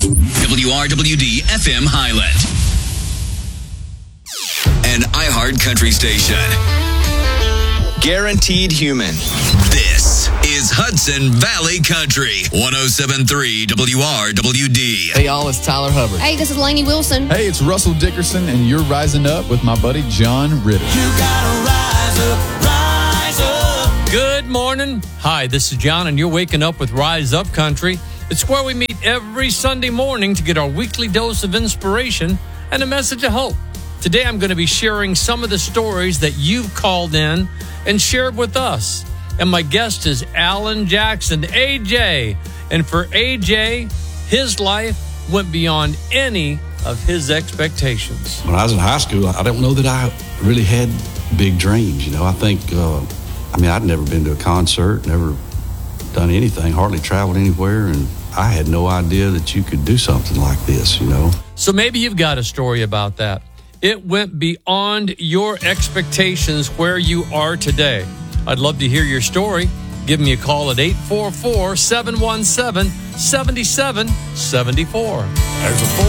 WRWD FM Highland. An iHeart Country station. Guaranteed human. This is Hudson Valley Country. 107.3 WRWD. Hey, y'all, it's Tyler Hubbard. Hey, this is Lainey Wilson. Hey, it's Russell Dickerson, and you're rising up with my buddy John Ritter. You gotta rise up, rise up. Good morning. Hi, this is John, and you're waking up with Rise Up Country. It's where we meet every Sunday morning to get our weekly dose of inspiration and a message of hope. Today, I'm going to be sharing some of the stories that you've called in and shared with us. And my guest is Alan Jackson, AJ. And for AJ, his life went beyond any of his expectations. When I was in high school, I don't know that I really had big dreams. You know, I think, I'd never been to a concert, never done anything, hardly traveled anywhere, and I had no idea that you could do something like this, you know. So maybe you've got a story about that. It went beyond your expectations where you are today. I'd love to hear your story. Give me a call at 844-717-7774.